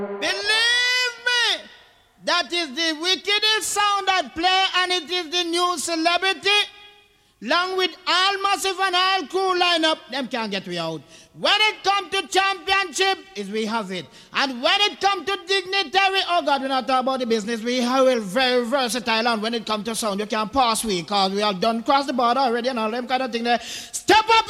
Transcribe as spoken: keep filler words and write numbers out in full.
Believe me, that is the wickedest sound that play, and it is the new celebrity. Along with all massive and all cool lineup, them can't get we out. When it come to championship, is we have it. And when it come to dignitary, oh God, we're not talking about the business. We are very versatile, and when it come to sound, you can pass we, because we are done cross the border already and all them kind of thing there. Step up